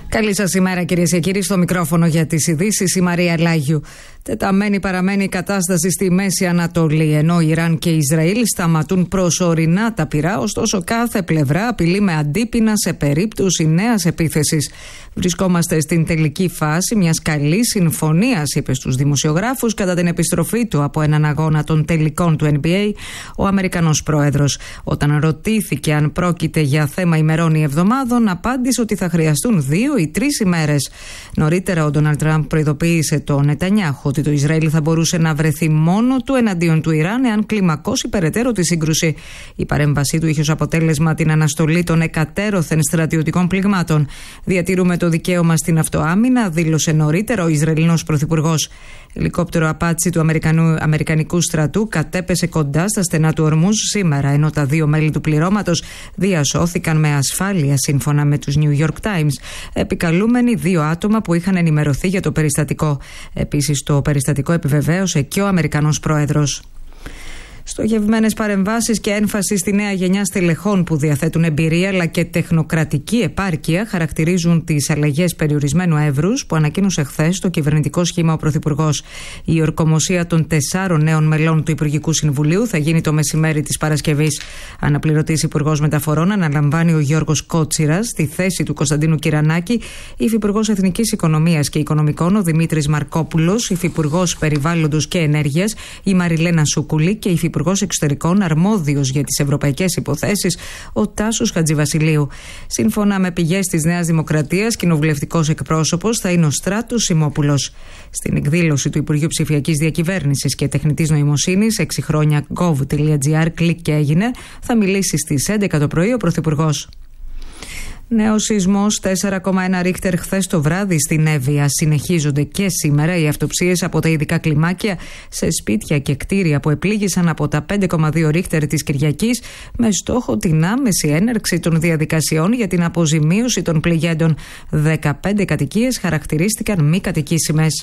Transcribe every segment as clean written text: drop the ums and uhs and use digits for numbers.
Καλή σας ημέρα, κυρίες και κύριοι. Στο μικρόφωνο για τις ειδήσεις η Μαρία Λάγιου. Τεταμένη παραμένει η κατάσταση στη Μέση Ανατολή, ενώ Ιράν και Ισραήλ σταματούν προσωρινά τα πυρά, ωστόσο κάθε πλευρά απειλεί με αντίπεινα σε περίπτωση νέας επίθεσης. Βρισκόμαστε στην τελική φάση μιας καλής συμφωνίας, είπε στους δημοσιογράφους κατά την επιστροφή του από έναν αγώνα των τελικών του NBA ο Αμερικανός πρόεδρος. Όταν ρωτήθηκε αν πρόκειται για θέμα ημερών ή εβδομάδων, απάντησε ότι θα χρειαστούν 2 ή 3 ημέρες. Νωρίτερα, ο Ντόναλντ Τραμπ προειδοποίησε τον Νετανιάχου ότι το Ισραήλ θα μπορούσε να βρεθεί μόνο του εναντίον του Ιράν εάν κλιμακώσει περαιτέρω τη σύγκρουση. Η παρέμβασή του είχε ως αποτέλεσμα την αναστολή των εκατέρωθεν στρατιωτικών πληγμάτων. Διατηρούμε το δικαίωμα στην αυτοάμυνα, δήλωσε νωρίτερα ο Ισραηλινός πρωθυπουργός. Ελικόπτερο απάτσι του Αμερικανικού στρατού κατέπεσε κοντά στα στενά του Ορμούζ σήμερα, ενώ τα 2 μέλη του πληρώματος διασώθηκαν με ασφάλεια, σύμφωνα με τους New York Times, επικαλούμενοι 2 άτομα που είχαν ενημερωθεί για το περιστατικό. Επίσης, το περιστατικό επιβεβαίωσε και ο Αμερικανός πρόεδρος. Στοχευμένες παρεμβάσεις και έμφαση στη νέα γενιά στελεχών που διαθέτουν εμπειρία αλλά και τεχνοκρατική επάρκεια χαρακτηρίζουν τις αλλαγές περιορισμένου εύρους που ανακοίνωσε χθες το κυβερνητικό σχήμα ο Πρωθυπουργός. Η ορκομοσία των 4 νέων μελών του Υπουργικού Συμβουλίου θα γίνει το μεσημέρι της Παρασκευής. Αναπληρωτής Υπουργός Μεταφορών αναλαμβάνει ο Γιώργος Κότσιρας στη θέση του Κωνσταντίνου Κυρανάκη, Υφυπουργός Εθνικής Οικονομίας και Οικονομικών ο Δημήτρης Μαρκόπουλος, Υφυπουργός Περιβάλλοντος και Ενέργειας η Μαριλένα Σούκουλη και Υφυπουργός Εξωτερικών αρμόδιος για τις ευρωπαϊκές υποθέσεις ο Τάσος Χατζηβασιλείου. Σύμφωνα με πηγές της Νέας Δημοκρατίας, κοινοβουλευτικός εκπρόσωπος θα είναι ο Στράτος Σιμόπουλος. Στην εκδήλωση του Υπουργείου Ψηφιακής Διακυβέρνησης και Τεχνητής Νοημοσύνης 6 χρόνια gov.gr, κλικ και έγινε, θα μιλήσει στις 11 το πρωί ο Πρωθυπουργός. Νέος σεισμός 4,1 ρίχτερ χθες το βράδυ στην Εύβοια. Συνεχίζονται και σήμερα οι αυτοψίες από τα ειδικά κλιμάκια σε σπίτια και κτίρια που επλήγησαν από τα 5,2 ρίχτερ της Κυριακής, με στόχο την άμεση έναρξη των διαδικασιών για την αποζημίωση των πληγέντων. 15 κατοικίες χαρακτηρίστηκαν μη κατοικήσιμες.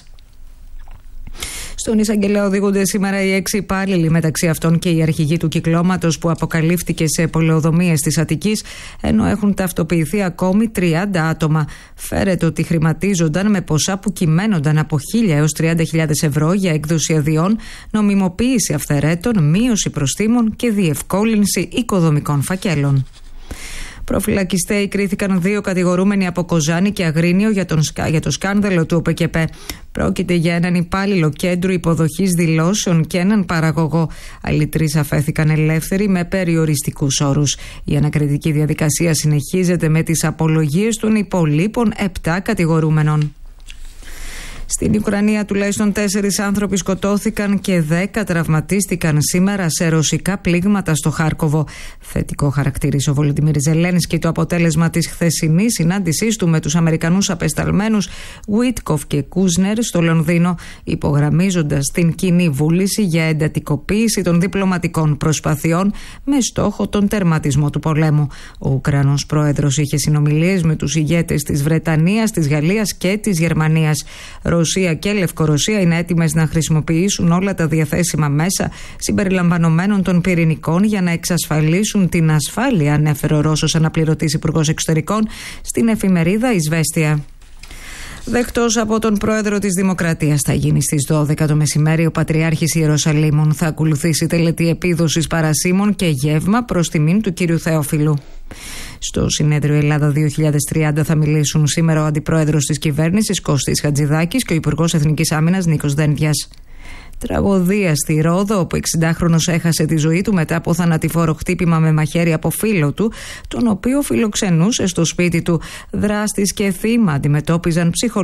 Στον εισαγγελέα οδηγούνται σήμερα οι 6 υπάλληλοι, μεταξύ αυτών και οι αρχηγοί του κυκλώματος που αποκαλύφθηκε σε πολεοδομίες της Αττικής, ενώ έχουν ταυτοποιηθεί ακόμη 30 άτομα. Φέρεται ότι χρηματίζονταν με ποσά που κυμαίνονταν από 1.000 έως 30.000 ευρώ για έκδοση αδειών, νομιμοποίηση αυθαιρέτων, μείωση προστίμων και διευκόλυνση οικοδομικών φακέλων. Προφυλακιστέοι κρίθηκαν 2 κατηγορούμενοι από Κοζάνη και Αγρίνιο για το σκάνδαλο του ΟΠΕΚΕΠΕ. Πρόκειται για έναν υπάλληλο κέντρου υποδοχής δηλώσεων και έναν παραγωγό. Άλλοι 3 αφέθηκαν ελεύθεροι με περιοριστικούς όρους. Η ανακριτική διαδικασία συνεχίζεται με τις απολογίες των υπολείπων 7 κατηγορούμενων. Στην Ουκρανία τουλάχιστον 4 άνθρωποι σκοτώθηκαν και 10 τραυματίστηκαν σήμερα σε ρωσικά πλήγματα στο Χάρκοβο. Θετικό χαρακτήρισε ο Βολοντιμίρ Ζελένσκι το αποτέλεσμα της χθεσινής συνάντησής του με τους Αμερικανούς απεσταλμένους Βίτκοφ και Κούσνερ στο Λονδίνο, υπογραμμίζοντας την κοινή βούληση για εντατικοποίηση των διπλωματικών προσπαθειών με στόχο τον τερματισμό του πολέμου. Ο Ουκρανός πρόεδρος είχε συνομιλίες με τους ηγέτες της Βρετανίας, της Γαλλίας και της Γερμανίας. Ρωσία και Λευκορωσία είναι έτοιμες να χρησιμοποιήσουν όλα τα διαθέσιμα μέσα, συμπεριλαμβανομένων των πυρηνικών, για να εξασφαλίσουν την ασφάλεια, ανέφερε ο Ρώσος αναπληρωτής Υπουργός Εξωτερικών στην εφημερίδα Ισβέστια. Δεκτός από τον πρόεδρο της Δημοκρατίας θα γίνει στις 12 το μεσημέρι ο Πατριάρχης Ιερουσαλήμων. Θα ακολουθήσει τελετή επίδοσης παρασίμων και γεύμα προς τιμήν του κύριου Θεόφιλου. Στο συνέδριο Ελλάδα 2030 θα μιλήσουν σήμερα ο Αντιπρόεδρος της Κυβέρνησης Κώστης Χατζηδάκης και ο Υπουργός Εθνικής Άμυνας Νίκος Δένδιας. Τραγωδία στη Ρόδο, όπου 60χρονος έχασε τη ζωή του μετά από θανατηφόρο χτύπημα με μαχαίρι από φίλο του, τον οποίο φιλοξενούσε στο σπίτι του. Δράστης και θύμα αντιμετώπιζαν ψυχολογικά